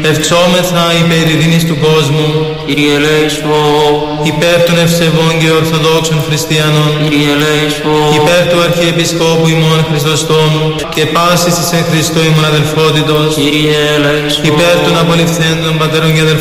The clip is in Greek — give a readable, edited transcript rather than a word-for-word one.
Ευξόμεθα υπέρ ειρήνης του κόσμου. Κύριε ελέησον. Υπέρ των ευσεβών και ορθοδόξων χριστιανών. Κύριε ελέησον. Υπέρ του Αρχιεπισκόπου ημών Χριστοστόμου και πάσης της εν Χριστώ ημών αδελφότητος. Κύριε ελέησον. Υπέρ των απολυφθέντων πατέρων και αδελφών